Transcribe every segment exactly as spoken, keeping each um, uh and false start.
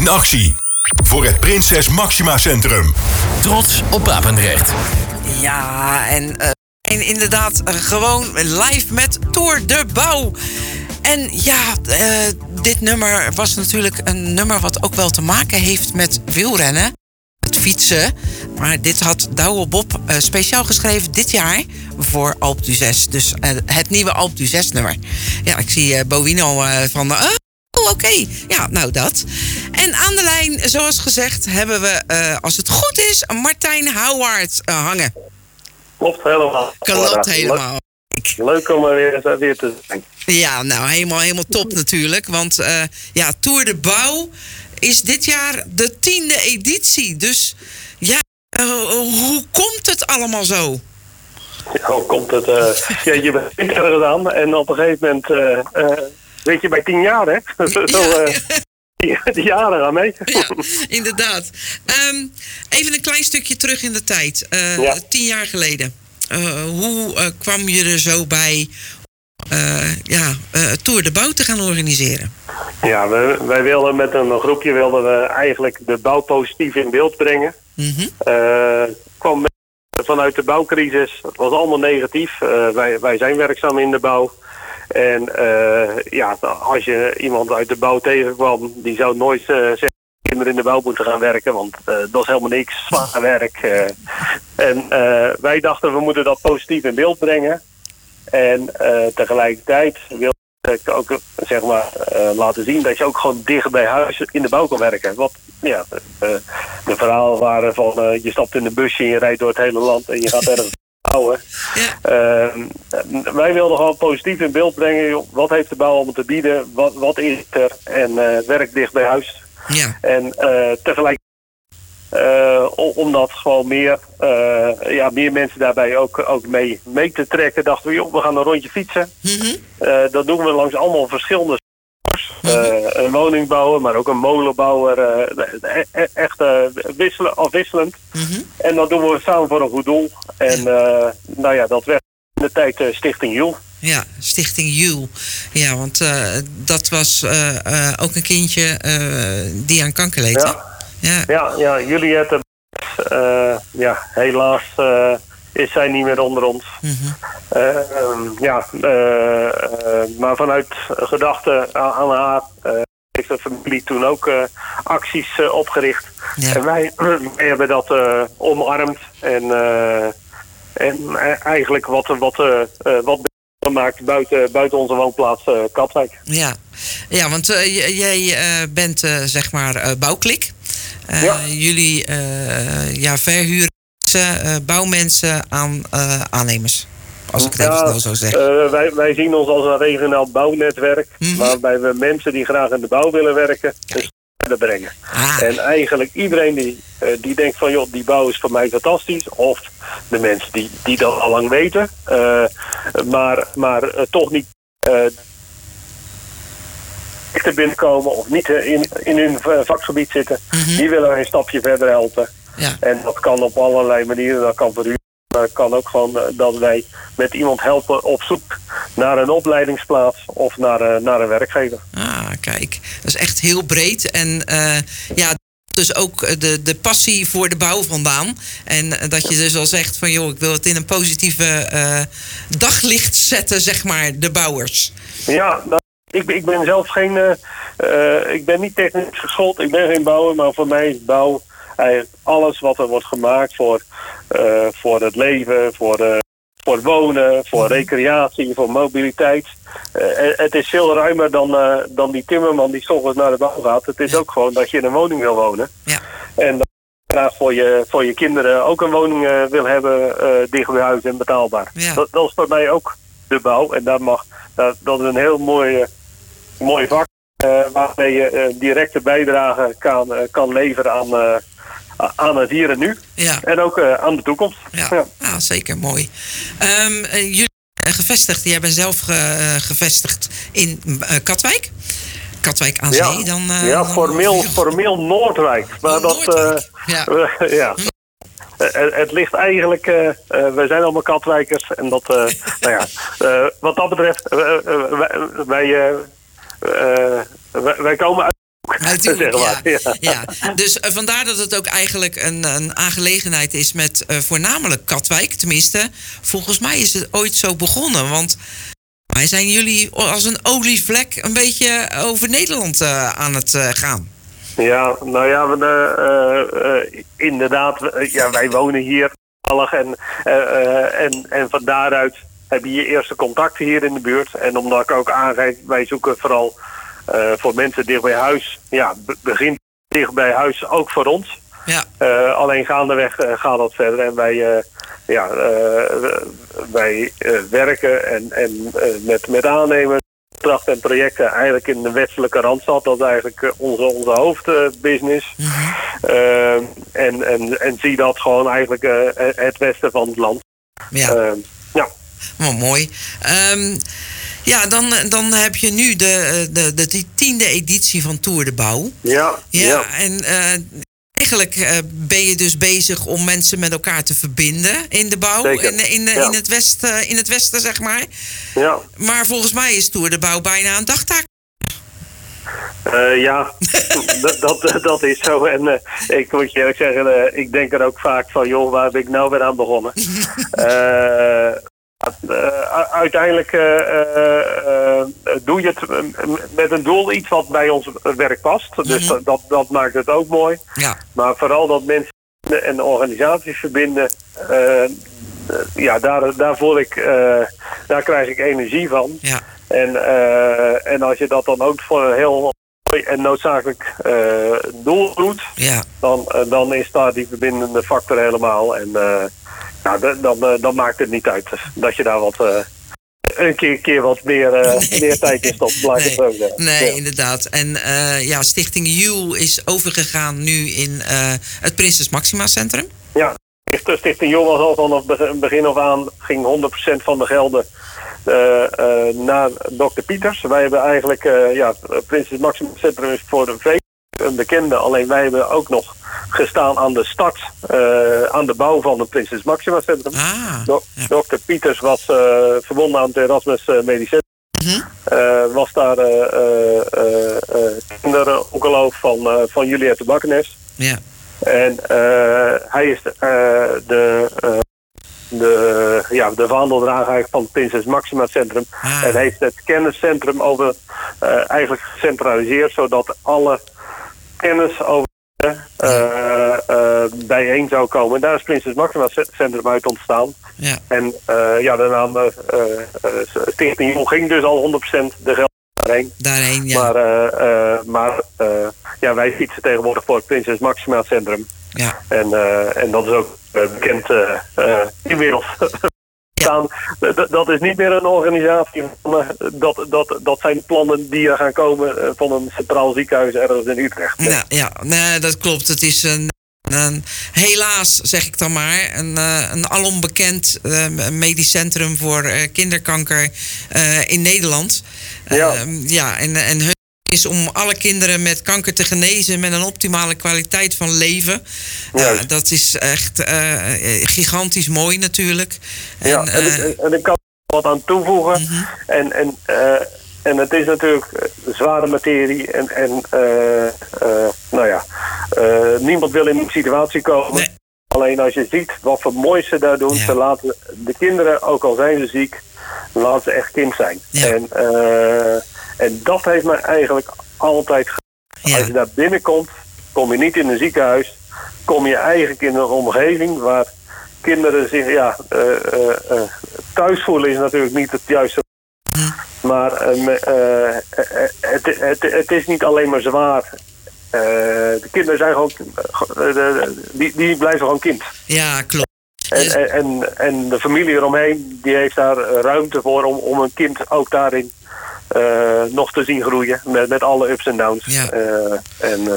in actie. Voor het Prinses Maxima Centrum. Trots op Papendrecht. Ja, en, uh, en inderdaad uh, gewoon live met Tour de Bouw. En ja, uh, dit nummer was natuurlijk een nummer wat ook wel te maken heeft met wielrennen. Het fietsen. Maar dit had Douwe Bob uh, speciaal geschreven dit jaar voor Alpe d'Huez. Dus uh, het nieuwe Alpe d'Huez nummer. Ja, ik zie uh, Bovino uh, van... Uh, Oh, oké. Okay. Ja, nou dat. En aan de lijn, zoals gezegd, hebben we, uh, als het goed is, Martijn Houwaard uh, hangen. Klopt helemaal. Klopt helemaal. Leuk, leuk om er weer, weer te zijn. Ja, nou, helemaal, helemaal top natuurlijk. Want uh, ja, Tour de Bouw is dit jaar de tiende editie. Dus ja, uh, hoe komt het allemaal zo? Ja, hoe komt het? Uh, ja, je bent er gedaan en op een gegeven moment... Uh, uh, weet je, bij tien jaar, hè? Zo, ja, uh, ja. Die jaren gaan mee. Ja, inderdaad. Um, even een klein stukje terug in de tijd. Uh, ja. Tien jaar geleden. Uh, hoe uh, kwam je er zo bij uh, ja, uh, Tour de Bouw te gaan organiseren? Ja, we, wij wilden met een groepje wilden we eigenlijk de bouw positief in beeld brengen. Mm-hmm. Uh, kwam vanuit de bouwcrisis. Het was allemaal negatief. Uh, wij, wij zijn werkzaam in de bouw. En uh, ja, als je iemand uit de bouw tegenkwam, die zou nooit uh, zeggen dat kinderen in de bouw moeten gaan werken, want uh, dat is helemaal niks, zwaar werk. Uh, en uh, wij dachten, we moeten dat positief in beeld brengen. En uh, tegelijkertijd wilde ik ook zeg maar, uh, laten zien dat je ook gewoon dicht bij huis in de bouw kan werken. Wat, ja, uh, de verhalen waren van uh, je stapt in een busje en je rijdt door het hele land en je gaat ergens bouwen. Ja. Uh, wij wilden gewoon positief in beeld brengen. Wat heeft de bouw allemaal te bieden? Wat, wat is er? En uh, werk dicht bij huis. Ja. En uh, tegelijk uh, om dat gewoon meer, uh, ja, meer mensen daarbij ook, ook mee, mee te trekken, dachten we, joh, we gaan een rondje fietsen. Mm-hmm. Uh, dat doen we langs allemaal verschillende Uh, een woning bouwen, maar ook een molenbouwer. Uh, e- echt uh, wisselen, afwisselend. Mm-hmm. En dat doen we samen voor een goed doel. En uh, nou ja, dat werd in de tijd uh, Stichting Joel. Ja, Stichting Joel. Ja, want uh, dat was uh, uh, ook een kindje uh, die aan kanker leed. Ja, ja. ja, ja Juliette. Uh, ja, helaas... Uh, is zij niet meer onder ons. Mm-hmm. Uh, um, ja, uh, uh, maar vanuit gedachte aan, aan haar uh, heeft de familie toen ook uh, acties uh, opgericht. Ja. En wij, wij hebben dat uh, omarmd en, uh, en uh, eigenlijk wat, wat, uh, uh, wat gemaakt buiten, buiten onze woonplaats uh, Katwijk. Ja, ja want uh, j- jij uh, bent uh, zeg maar uh, bouwklik. Uh, ja. Jullie uh, ja, verhuren Uh, bouwmensen aan uh, aannemers, als ik het ja, even snel zo zeg. Uh, wij, wij zien ons als een regionaal bouwnetwerk, mm-hmm. waarbij we mensen die graag in de bouw willen werken, dus verder brengen. Ah. En eigenlijk iedereen die, uh, die denkt van, joh, die bouw is voor mij fantastisch, of de mensen die, die dat al lang weten, uh, maar, maar uh, toch niet uh, te binnenkomen of niet uh, in, in hun vakgebied zitten, mm-hmm. die willen een stapje verder helpen. Ja. En dat kan op allerlei manieren. Dat kan voor u, maar het kan ook gewoon uh, dat wij met iemand helpen op zoek naar een opleidingsplaats of naar, uh, naar een werkgever. Ah, kijk. Dat is echt heel breed. En uh, ja, dus ook de, de passie voor de bouw vandaan. En uh, dat je dus al zegt van, joh, ik wil het in een positieve uh, daglicht zetten, zeg maar, de bouwers. Ja, dat, ik, ik ben zelf geen... Uh, uh, ik ben niet technisch geschoold. Ik ben geen bouwer, maar voor mij is bouw... alles wat er wordt gemaakt voor, uh, voor het leven, voor, uh, voor wonen, voor recreatie, voor mobiliteit. Uh, het is veel ruimer dan, uh, dan die timmerman die 's ochtends naar de bouw gaat. Het is ook gewoon dat je in een woning wil wonen. Ja. En dat je graag voor je, voor je kinderen ook een woning uh, wil hebben, uh, dicht bij huis en betaalbaar. Ja. Dat, dat is voor mij ook de bouw. En dat, mag, dat, dat is een heel mooi, uh, mooi vak. Uh, waarmee je uh, directe bijdrage kan, uh, kan leveren aan... Uh, aan het hier en nu. Ja. En ook uh, aan de toekomst. Ja, ja. Ah, zeker mooi. Um, uh, jullie zijn gevestigd, jij bent zelf uh, gevestigd in uh, Katwijk. Katwijk aan Zee. Ja, dan, uh, ja formeel, dan... formeel Noordwijk. Maar oh, dat, Noordwijk. Uh, ja. Uh, ja. Hm. Het, het ligt eigenlijk, uh, uh, wij zijn allemaal Katwijkers. En dat, uh, nou ja, uh, wat dat betreft, uh, uh, wij, wij, uh, uh, wij, wij komen uit. Natuurlijk, zeg maar. ja. Ja. ja. Dus uh, vandaar dat het ook eigenlijk een, een aangelegenheid is met uh, voornamelijk Katwijk. Tenminste, volgens mij is het ooit zo begonnen. Want wij zijn jullie als een olievlek een beetje over Nederland uh, aan het uh, gaan. Ja, nou ja, we, uh, uh, inderdaad, uh, ja, wij wonen hier en, uh, uh, en, en van daaruit heb je je eerste contacten hier in de buurt. En omdat ik ook aangeef, wij zoeken vooral uh, voor mensen dicht bij huis. Ja, be- begint dicht bij huis ook voor ons. Ja. Uh, alleen gaandeweg uh, gaat dat verder. En wij, uh, ja, uh, wij uh, werken en, en uh, met, met aannemers. Opdrachten en projecten eigenlijk in de westelijke Randstad. Dat is eigenlijk onze, onze hoofdbusiness. Uh, mm-hmm. uh, en, en, en zie dat gewoon eigenlijk uh, het westen van het land. Ja. Uh, ja. Oh, mooi. Um, ja, dan, dan heb je nu de, de, de tiende editie van Tour de Bouw. Ja. Ja, ja. en uh, eigenlijk uh, ben je dus bezig om mensen met elkaar te verbinden in de bouw. In, in, de, ja. in, het west, uh, in het westen, zeg maar. Ja. Maar volgens mij is Tour de Bouw bijna een dagtaak. Uh, ja, dat, dat, dat is zo. En uh, ik moet je eerlijk zeggen, uh, ik denk er ook vaak van, joh, waar ben ik nou weer aan begonnen? uh, uh, uiteindelijk uh, uh, doe je het met een doel, iets wat bij ons werk past. Mm-hmm. Dus dat, dat maakt het ook mooi. Ja. Maar vooral dat mensen en organisaties verbinden, uh, ja, daar, daar voel ik, uh, daar krijg ik energie van. Ja. En, uh, en als je dat dan ook voor een heel mooi en noodzakelijk uh, doel doet, ja. dan, uh, dan is daar die verbindende factor helemaal. En uh, nou, d- dan, uh, dan maakt het niet uit dat je daar wat uh, een keer, keer wat meer, uh, nee. meer tijd in stopt. Nee, het zo zeggen. nee ja. inderdaad. En uh, ja, Stichting Juul is overgegaan nu in uh, het Prinses Maxima Centrum. Ja, Stichting Juul was al vanaf het begin af aan, ging honderd procent van de gelden Uh, uh, naar dokter Pieters. Wij hebben eigenlijk, uh, ja, Prinses Maxima Centrum is voor de velen een bekende. Alleen wij hebben ook nog gestaan aan de start, uh, aan de bouw van het Prinses Maxima Centrum. Ah, Do- ja. dokter Pieters was uh, verbonden aan het Erasmus uh, Medisch Centrum. Mm-hmm. Uh, was daar uh, uh, uh, uh, kinderoncoloog van, uh, van Juliette Bakkenes. Ja. En uh, hij is de, uh, de uh, De, ja, de vaandeldrager van het Prinses Maxima Centrum. Ah. En heeft het kenniscentrum over, uh, eigenlijk gecentraliseerd, zodat alle kennis over uh, uh, bijeen zou komen. En daar is Prinses Maxima Centrum uit ontstaan. Ja. En uh, ja, de naam uh, uh, Stichting Jong ging dus al honderd procent de geld daarheen. Daarheen, ja. Maar, uh, uh, maar uh, ja, wij fietsen tegenwoordig voor het Prinses Maxima Centrum. Ja. En, uh, en dat is ook uh, bekend uh, uh, inmiddels. Ja. D- dat is niet meer een organisatie. Dat, dat, dat zijn plannen die er gaan komen van een centraal ziekenhuis ergens in Utrecht. Ja, ja, nee, dat klopt. Het is een, een helaas, zeg ik dan maar, een, een alom bekend uh, medisch centrum voor uh, kinderkanker uh, in Nederland. Ja, uh, ja en, en hun is om alle kinderen met kanker te genezen met een optimale kwaliteit van leven. Uh, dat is echt uh, gigantisch mooi natuurlijk. En, ja, en, uh, ik, en ik kan er wat aan toevoegen. Uh-huh. En, en, uh, en het is natuurlijk zware materie. En, en uh, uh, nou ja, uh, niemand wil in die situatie komen. Nee. Alleen als je ziet wat voor moois ze daar doen. Ja. Ze laten de kinderen, ook al zijn ze ziek, laten ze echt kind zijn. Ja. En, uh, en dat heeft mij eigenlijk altijd ge- ja. Als je daar binnenkomt, kom je niet in een ziekenhuis. Kom je eigenlijk in een omgeving waar kinderen zich ja, uh, uh, uh, thuis voelen is natuurlijk niet het juiste. Hm. Maar uh, uh, het, het, het is niet alleen maar zwaar. Uh, de kinderen zijn gewoon, uh, die, die blijven gewoon kind. Ja, klopt. En, en, en de familie eromheen, die heeft daar ruimte voor om, om een kind ook daarin uh, nog te zien groeien. Met, met alle ups en downs. Ja. Uh, en uh,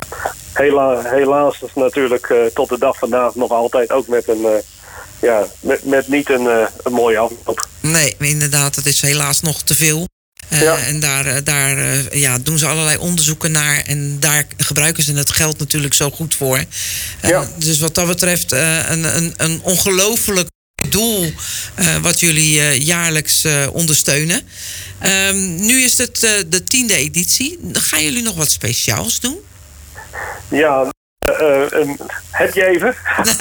hela, helaas is natuurlijk uh, tot de dag vandaag nog altijd ook met een... Uh, ja, met, met niet een, uh, een mooie afloop. Nee, inderdaad, het is helaas nog te veel. Uh, ja. En daar, daar uh, ja, doen ze allerlei onderzoeken naar. En daar gebruiken ze het geld natuurlijk zo goed voor. Uh, ja. Dus wat dat betreft uh, een, een, een ongelooflijk doel uh, wat jullie uh, jaarlijks uh, ondersteunen. Um, nu is het uh, de tiende editie. Gaan jullie nog wat speciaals doen? Ja, uh, um, heb je even?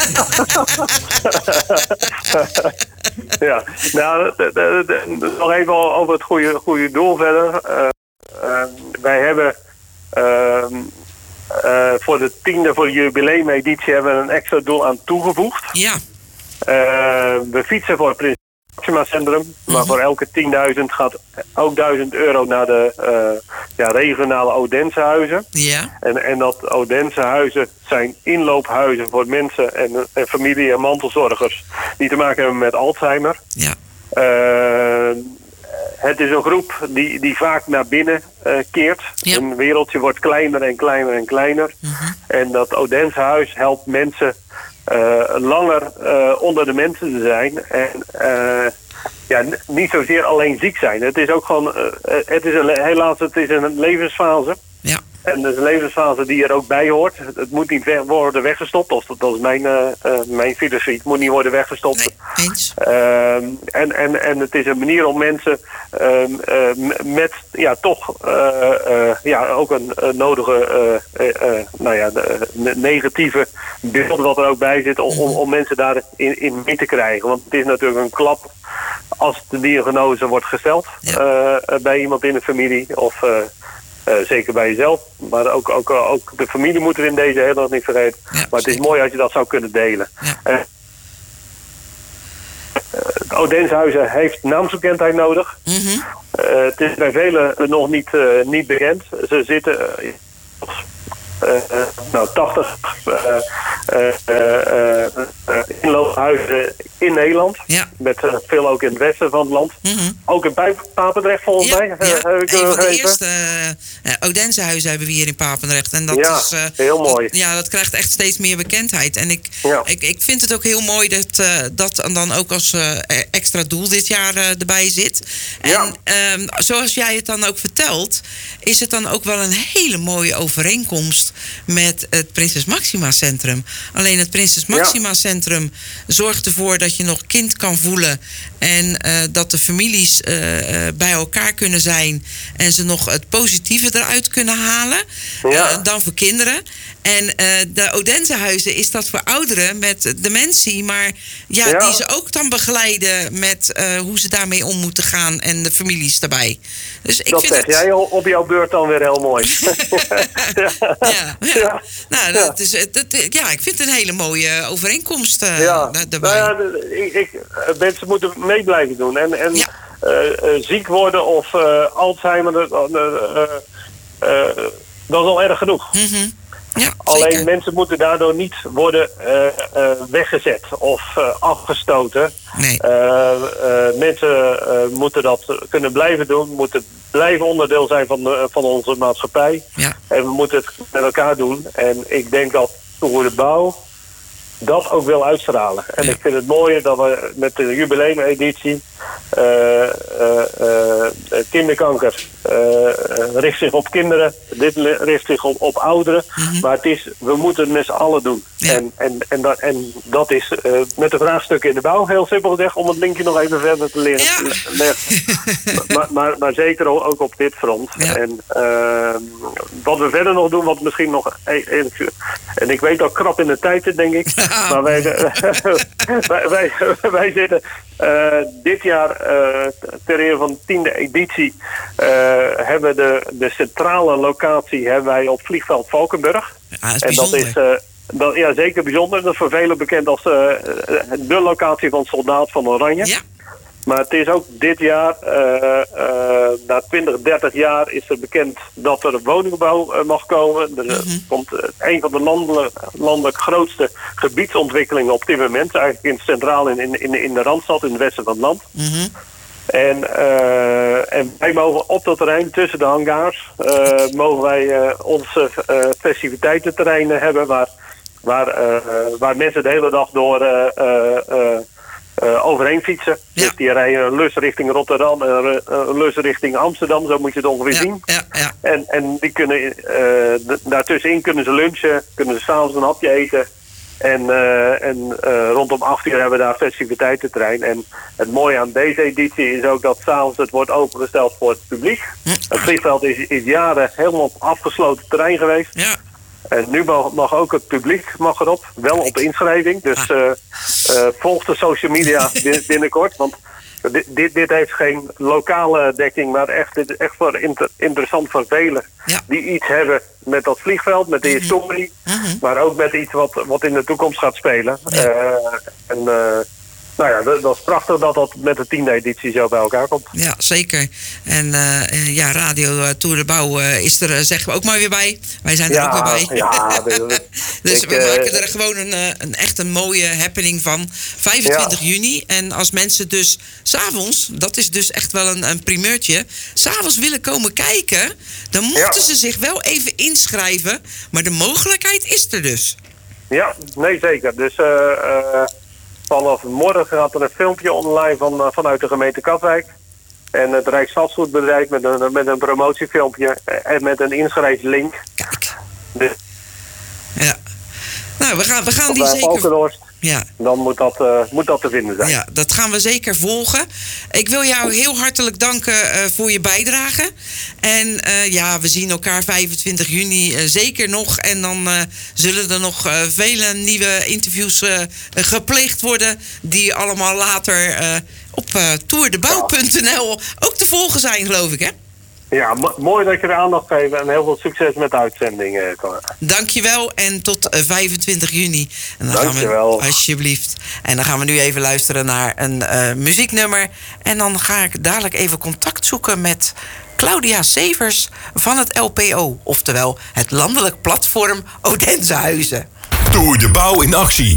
Ja, nou, de, de, de, nog even over het goede, goede doel verder. Uh, uh, wij hebben uh, uh, voor de tiende, voor de jubileumeditie, hebben we een extra doel aan toegevoegd. Ja. Uh, we fietsen voor het Prinses Máxima Centrum, maar mm-hmm. voor elke tienduizend gaat ook duizend euro naar de uh, ja, regionale Odensehuizen. Ja. En, en dat Odensehuizen zijn inloophuizen voor mensen en, en familie- en mantelzorgers die te maken hebben met Alzheimer. Ja. Uh, het is een groep die, die vaak naar binnen uh, keert. Ja. Een wereldje wordt kleiner en kleiner en kleiner. Mm-hmm. En dat Odensehuis helpt mensen Uh, langer uh, onder de mensen te zijn en uh, ja, n- niet zozeer alleen ziek zijn. Het is ook gewoon, uh, het is een, helaas, het is een levensfase. Ja. En dat is een levensfase die er ook bij hoort. Het, het moet niet weg, worden weggestopt. Dat, dat is mijn, uh, uh, mijn filosofie. Het moet niet worden weggestopt. Nee, eens. Uh, en, en, en het is een manier om mensen uh, uh, met ja, toch uh, uh, ja, ook een uh, nodige uh, uh, nou ja, de, de negatieve beeld wat er ook bij zit om, om, om mensen daarin in mee te krijgen. Want het is natuurlijk een klap als de diagnose wordt gesteld ja. uh, bij iemand in de familie of uh, Uh, zeker bij jezelf, maar ook, ook, ook de familie moeten we in deze heel erg niet vergeten. Ja, maar het is mooi als je dat zou kunnen delen. Ja. Uh, uh, Odensehuizen heeft naamsbekendheid nodig. Mm-hmm. Uh, het is bij velen nog niet, uh, niet bekend. Ze zitten uh, uh, uh, nou, tachtig uh, uh, uh, uh, inloophuizen in Nederland. Ja. Met uh, veel ook in het westen van het land. Mm-hmm. Ook in Papendrecht volgens ja, mij. Ja, uh, heb ik een van de gegeven. eerste uh, Odensehuizen hebben we hier in Papendrecht. En dat ja, is, uh, heel mooi. Dat, ja, dat krijgt echt steeds meer bekendheid. En ik, ja. ik, ik vind het ook heel mooi dat uh, dat dan ook als uh, extra doel dit jaar uh, erbij zit. En ja. um, zoals jij het dan ook vertelt, is het dan ook wel een hele mooie overeenkomst met het Prinses Máxima Centrum. Alleen het Prinses Máxima Centrum zorgt ervoor dat je nog kind kan voelen en uh, dat de families uh, uh, bij elkaar kunnen zijn en ze nog het positieve eruit kunnen halen ja. uh, dan voor kinderen. En uh, de Odensehuizen is dat voor ouderen met dementie, maar ja, ja. die ze ook dan begeleiden met uh, hoe ze daarmee om moeten gaan en de families daarbij. Dus ik dat vind zeg het... jij op jouw beurt dan weer heel mooi. ja, ja. ja. Nou, dat is, dat, ja, ik vind het een hele mooie overeenkomst uh, ja. daarbij. Nou ja, ik, ik, mensen moeten mee blijven doen. En, en ja. uh, uh, ziek worden of uh, Alzheimer, uh, uh, uh, dat is al erg genoeg. Mm-hmm. Ja, alleen zeker. mensen moeten daardoor niet worden uh, uh, weggezet of uh, afgestoten. Nee. Uh, uh, mensen uh, moeten dat kunnen blijven doen, moeten blijven onderdeel zijn van, de, van onze maatschappij. Ja. En we moeten het met elkaar doen. En ik denk dat door de bouw dat ook wil uitstralen. En ja. ik vind het mooie dat we met de jubileumeditie uh, uh, uh, kinderkanker uh, richt zich op kinderen, dit richt zich op, op ouderen. Mm-hmm. Maar het is, we moeten het met z'n allen doen. Ja. En, en, en, dat, en dat is uh, met de vraagstukken in de bouw, heel simpel gezegd, om het linkje nog even verder te leren, ja. leggen. maar, maar, maar zeker ook op dit front. Ja. En uh, wat we verder nog doen, wat misschien nog... En ik weet dat krap in de tijd zit, denk ik. Maar wij, wij, wij, wij zitten uh, dit jaar uh, ter ere van de tiende editie uh, hebben de, de centrale locatie hebben wij op vliegveld Valkenburg. Ja, dat is en dat is uh, dat, ja, zeker bijzonder. Dat is voor velen bekend als uh, de locatie van Soldaat van Oranje. Ja. Maar het is ook dit jaar, uh, uh, na twintig, dertig jaar is er bekend dat er woningbouw uh, mag komen. Er mm-hmm. komt uh, een van de landelijk, landelijk grootste gebiedsontwikkelingen op dit moment. Eigenlijk in het centraal in, in, in de Randstad, in het westen van het land. Mm-hmm. En, uh, en wij mogen op dat terrein, tussen de hangars, uh, mogen wij uh, onze uh, festiviteitenterreinen hebben waar, waar, uh, waar mensen de hele dag door... Uh, uh, Uh, overheen fietsen. Ja. Dus die rijden een lus richting Rotterdam en een uh, lus richting Amsterdam. Zo moet je het ongeveer ja, zien. Ja, ja. En, en die kunnen, uh, d- daartussenin kunnen ze lunchen, kunnen ze s'avonds een hapje eten. En, uh, en uh, rondom acht uur hebben we daar festiviteitenterrein. En het mooie aan deze editie is ook dat s'avonds het wordt opengesteld voor het publiek. Het vliegveld is, is jaren helemaal op afgesloten terrein geweest. Ja. En nu mag, mag ook het publiek mag erop, wel op inschrijving. Dus uh, uh, volg de social media binnenkort. Want dit, dit, dit heeft geen lokale dekking, maar echt, dit is echt voor inter, interessant voor velen. Ja. Die iets hebben met dat vliegveld, met de mm-hmm. historie. Mm-hmm. Maar ook met iets wat, wat in de toekomst gaat spelen. Ja. Uh, en uh, nou ja, dat, dat is prachtig dat dat met de tiende editie zo bij elkaar komt. Ja, zeker. En uh, ja, Radio uh, Tour de Bouw uh, is er, uh, zeggen we ook maar weer bij. Wij zijn er ja, ook weer bij. Ja, dus ik, we uh, maken er gewoon een, uh, een echt een mooie happening van. vijfentwintig juni. En als mensen dus s'avonds, dat is dus echt wel een, een primeurtje, s'avonds willen komen kijken, dan moeten ja. ze zich wel even inschrijven. Maar de mogelijkheid is er dus. Ja, nee zeker. Dus uh, uh, vanaf morgen gaat er een filmpje online van, uh, vanuit de gemeente Katwijk. En het Rijksvastgoedbedrijf met een, met een promotiefilmpje en met een inschrijflink. Kijk. Dus, ja. Nou, we gaan, we gaan die zeker... Ja. Dan moet dat, uh, moet dat te vinden zijn. Ja, dat gaan we zeker volgen. Ik wil jou heel hartelijk danken uh, voor je bijdrage. En uh, ja, we zien elkaar vijfentwintig juni uh, zeker nog. En dan uh, zullen er nog uh, vele nieuwe interviews uh, gepleegd worden, die allemaal later uh, op uh, tourdebouw punt n l ook te volgen zijn, geloof ik, hè? Ja, mo- mooi dat je er aandacht geeft en heel veel succes met de uitzending. Uh, Dankjewel en tot uh, vijfentwintig juni. En dan Dankjewel. Gaan we, alsjeblieft. En dan gaan we nu even luisteren naar een uh, muzieknummer. En dan ga ik dadelijk even contact zoeken met Claudia Severs van het L P O. Oftewel het landelijk platform Odense Huizen. Tour de Bouw in actie.